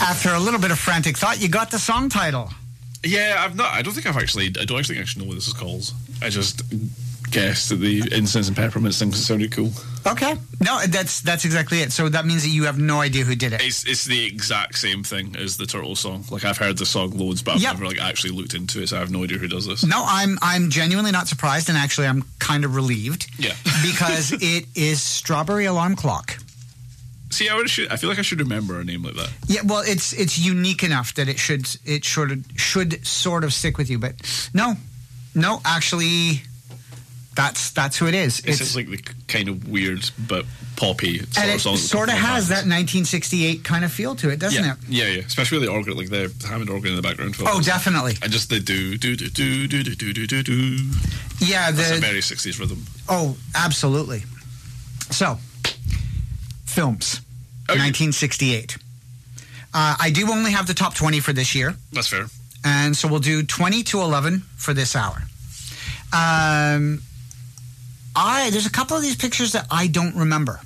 After a little bit of frantic thought, you got the song title. Yeah, I don't think I don't actually know what this is called. I just guessed that the Incense and Peppermints thing sounded cool. Okay. No, that's exactly it. So that means that you have no idea who did it. It's the exact same thing as the Turtles song. Like, I've heard the song loads, but I've never actually looked into it, so I have no idea who does this. No, I'm genuinely not surprised, and actually I'm kind of relieved. Yeah. Because it is Strawberry Alarm Clock. See, I feel like I should remember a name like that. Yeah, well, it's unique enough that it should sort of stick with you, but no, actually, that's who it is. It's like the kind of weird but poppy sort and of song. It sort of has that 1968 kind of feel to it, doesn't it? Yeah, especially with the organ, like the Hammond organ in the background. Oh, definitely. And just the do. Yeah, that's a very 60s rhythm. Oh, absolutely. So, films, 1968. I do only have the top 20 for this year. That's fair. And so we'll do 20 to 11 for this hour. There's a couple of these pictures that I don't remember.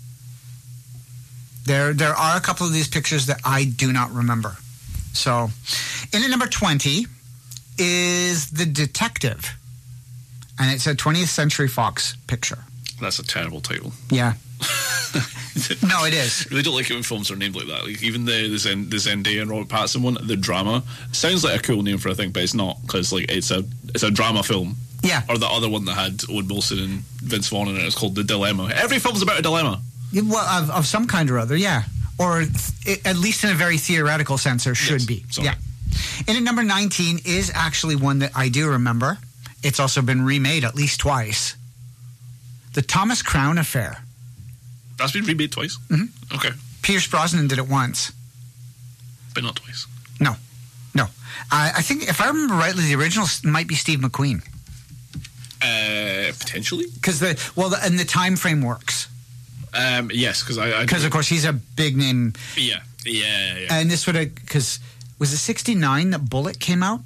There are a couple of these pictures that I do not remember. So, in at number 20 is The Detective. And it's a 20th Century Fox picture. That's a terrible title. Yeah. No, it is. I really don't like it when films are named like that. Like, even the Zendaya and Robert Pattinson one, The Drama, sounds like a cool name for a thing, but it's not, because like it's a drama film. Yeah. Or the other one that had Owen Wilson and Vince Vaughn in it, it's called The Dilemma. Every film's about a dilemma. Well, of some kind or other, yeah. Or at least in a very theoretical sense, there should be. Sorry. Yeah. And at number 19 is actually one that I do remember. It's also been remade at least twice. The Thomas Crown Affair. That's been remade twice? Mm-hmm. Okay. Pierce Brosnan did it once. But not twice. No. I think, if I remember rightly, the original might be Steve McQueen. Potentially. Because and the time frame works. Yes, because because of course he's a big name. Yeah. And this would have, because was it 69 that Bullet came out?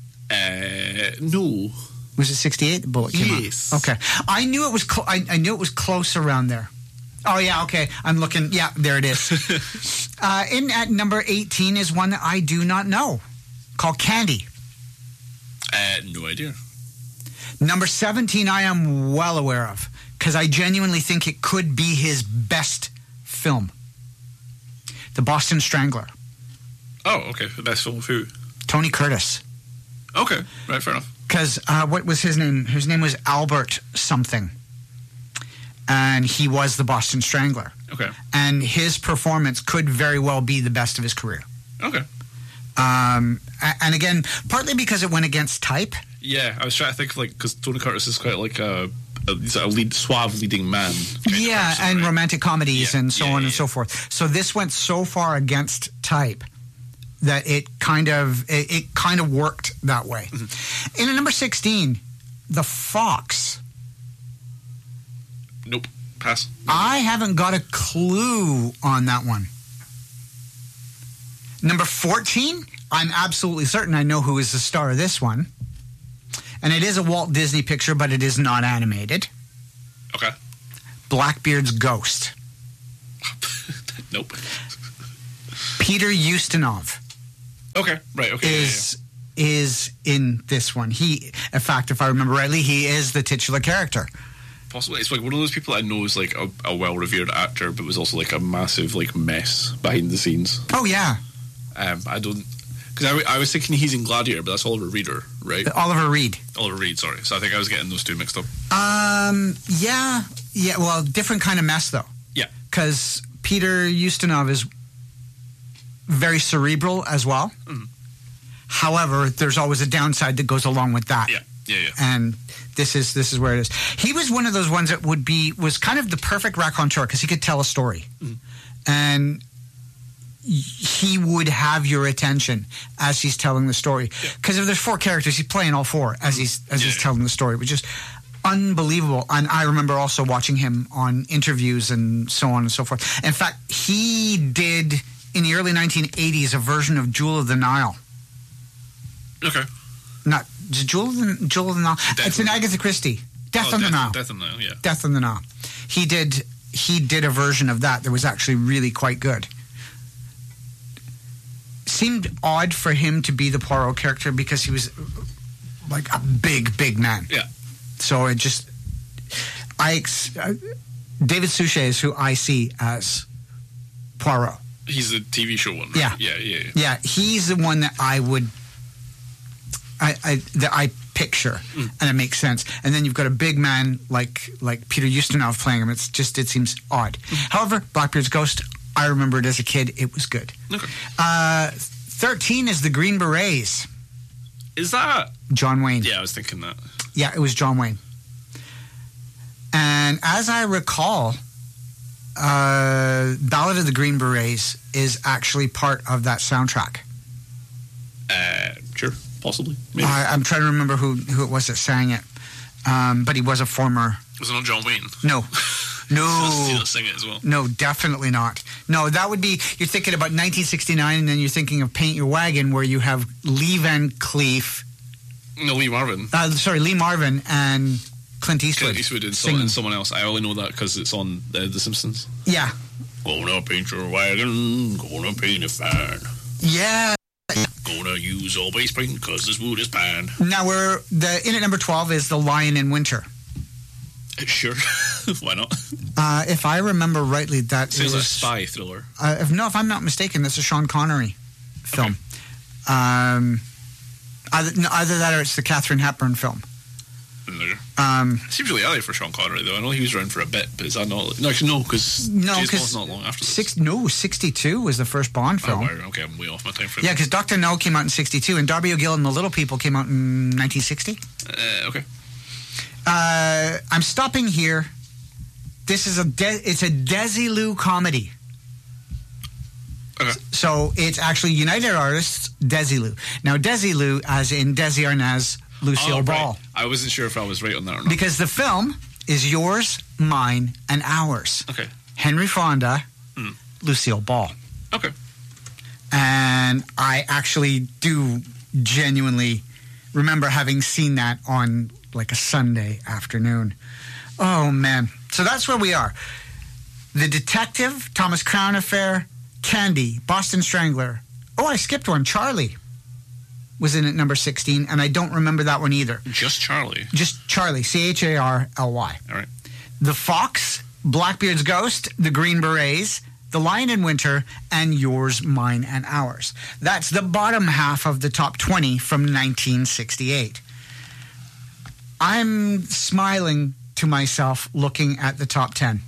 No. Was it 68 that Bullet came out? Yes. Okay, I knew it was. I knew it was close around there. Oh yeah, okay. I'm looking. Yeah, there it is. In at number 18 is one that I do not know, called Candy. No idea. Number 17, I am well aware of, because I genuinely think it could be his best film. The Boston Strangler. Oh, okay. The best film of who? Tony Curtis. Okay, right, fair enough. Because what was his name? His name was Albert something. And he was the Boston Strangler. Okay. And his performance could very well be the best of his career. Okay. And again, partly because it went against type. Yeah, I was trying to think of, like, because Tony Curtis is quite like a suave leading man. Yeah, person, and right? Romantic comedies and so on and so forth. So this went so far against type that it kind of worked that way. Mm-hmm. In at number 16, The Fox. Nope. Pass. I haven't got a clue on that one. Number 14, I'm absolutely certain I know who is the star of this one. And it is a Walt Disney picture, but it is not animated. Okay. Blackbeard's Ghost. Nope. Peter Ustinov. Okay, right, okay. Is in this one. He, in fact, if I remember rightly, he is the titular character. Possibly. It's like one of those people I know is like a well-revered actor, but was also like a massive like mess behind the scenes. Oh, yeah. I don't... Because I was thinking he's in Gladiator, but that's Oliver Reader, right? Oliver Reed, sorry. So I think I was getting those two mixed up. Yeah. Well, different kind of mess, though. Yeah. Because Peter Ustinov is very cerebral as well. Mm-hmm. However, there's always a downside that goes along with that. Yeah. And this is where it is. He was one of those ones that was kind of the perfect raconteur because he could tell a story. Mm-hmm. And he would have your attention as he's telling the story. Because if there's four characters, he's playing all four as he's telling the story, which is unbelievable. And I remember also watching him on interviews and so on and so forth. In fact, he did, in the early 1980s, a version of Jewel of the Nile. Okay. Not Jewel of the Nile. It's an Agatha Christie. Death on the Nile. Death on the Nile, yeah. Death on the Nile. He did a version of that was actually really quite good. seemed odd for him to be the Poirot character because he was like a big man. Yeah. So it just, David Suchet is who I see as Poirot. He's the TV show one, right? Yeah. Yeah, he's the one that I would, that I picture, and it makes sense. And then you've got a big man like Peter Ustinov playing him. It seems odd. However, Blackbeard's Ghost, I remember it as a kid. It was good. Okay. 13 is the Green Berets. Is that John Wayne? Yeah, I was thinking that. Yeah, it was John Wayne. And as I recall, Ballad of the Green Berets is actually part of that soundtrack. Sure, possibly. Maybe. I'm trying to remember who it was that sang it, but he was a former. Was it not John Wayne? No. He'll sing it as well. No, definitely not. No, that would be, you're thinking about 1969, and then you're thinking of Paint Your Wagon, where you have Lee Van Cleef. No, Lee Marvin. Lee Marvin and Clint Eastwood. Clint Eastwood and someone else. I only know that because it's on The Simpsons. Yeah. Gonna paint your wagon, gonna paint a fan. Yeah. Gonna use all base paint because this wood is pine. Now, in at number 12 is The Lion in Winter. Sure. Why not? If I remember rightly, that Sounds is like a spy thriller. If I'm not mistaken, that's a Sean Connery film. Okay. Either that or it's the Katharine Hepburn film. Seems really early for Sean Connery, though. I know he was around for a bit, but is that not? No, actually, no, because James Bond's not long after this. 62 was the first Bond film. Oh, wow. Okay, I'm way off my time frame. Yeah, because Dr. No came out in 62, and Darby O'Gill and the Little People came out in 1960. Okay. I'm stopping here. This is it's a Desilu comedy. Okay. So it's actually United Artists Desilu. Now Desilu, as in Desi Arnaz, Lucille Ball. Right. I wasn't sure if I was right on that or not. Because the film is Yours, Mine, and Ours. Okay. Henry Fonda, Lucille Ball. Okay. And I actually do genuinely remember having seen that on like a Sunday afternoon. Oh, man. So that's where we are. The Detective, Thomas Crown Affair, Candy, Boston Strangler. Oh, I skipped one. Charlie was in at number 16, and I don't remember that one either. Just Charlie? Just Charlie, Charly. All right. The Fox, Blackbeard's Ghost, The Green Berets, The Lion in Winter, and Yours, Mine, and Ours. That's the bottom half of the top 20 from 1968. I'm smiling to myself looking at the top 10.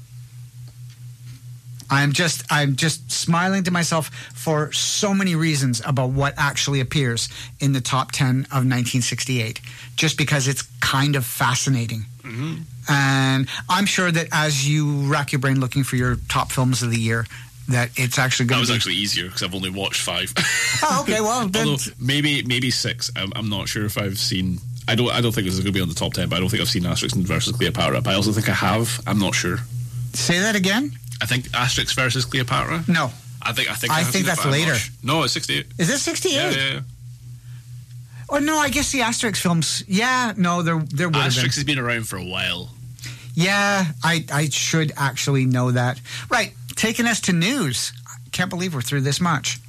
I'm just smiling to myself for so many reasons about what actually appears in the top 10 of 1968, just because it's kind of fascinating. Mm-hmm. And I'm sure that as you rack your brain looking for your top films of the year, that it's actually going to be... That was actually easier because I've only watched 5. Oh, okay, well... Then... Although maybe 6. I'm not sure if I've seen... I don't think this is going to be on the top 10, but I don't think I've seen Asterix versus Cleopatra. But I also think I have. I'm not sure. Say that again? I think Asterix versus Cleopatra. No. I think that's later. No, it's 68. Is it 68? Yeah. Oh no, I guess the Asterix films. Yeah, no, there would have been. Asterix has been around for a while. Yeah, I should actually know that. Right, taking us to news. I can't believe we're through this much.